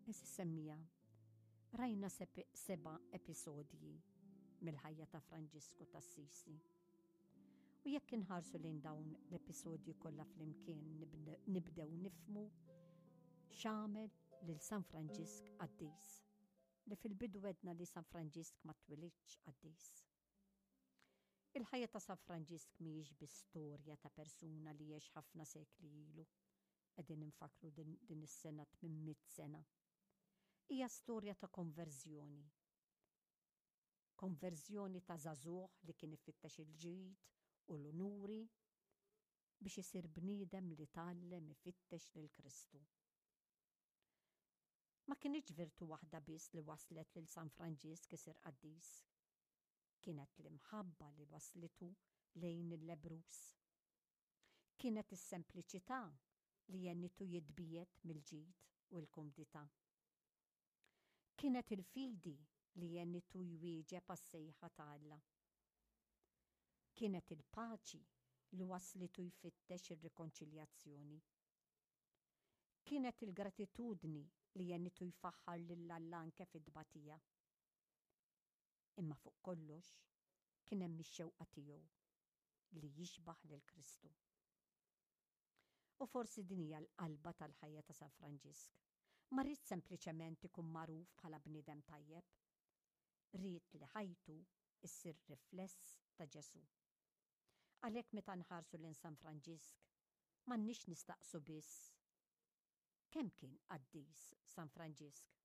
Semmija, rajna 7 episodji mill-ħajja ta' Franġisku ta' Assisi. U jekk inħarsu lejn dawn l-episodji kollha flimkien nibdew nifmu x'għamel lil San Franġisk Qaddis, li fil-bidu wedna li San Franġisk ma twilidx Qaddis. Il-ħajja ta' San Franġisk mhijiex bi-storja ta' persuna li jgħix ħafna sekli ilu. Qegħdin infakru din is-sena 800 sena. Hija storja ta' konverżjoni. Konverżjoni ta' żagħżugħ li kien ifittex il-ġid u l-unuri biex isir bniedem li tgħallem ifittex lil Kristu. Ma kienx virtu waħda biss li waslet lil San Franġisk isir Qaddis. Kienet l-imħabba li waslitu lejn il-lebrus. Kienet is-sempliċità li jennitu jitbiet mill-ġid u l-kumdità. Kienet il-fidi li jennitu jwieġeb għas-sejħa ta' Alla. Kienet il-paċi li waslitu jfittex ir-rikonċiljazzjoni. Kienet il-gratitudni li jennitu jfaħħar lil Alla anke fid-dbatija. Imma fuq kollox kien hemm ix-xewqa tiegħu li jixbaħ lil Kristu. U forsi din hija l-qalba tal-ħajja ta' San Franġisk. Ma rrid sempliċement ikun magħruf bħala bniedem tajjeb. Rrid li ħajtu issir rifless ta' Ġesu. Għalhekk meta nħarsu lejn San Franġisk m'għandniex nistaqsu biss kemm kien Qaddis San Franġisk.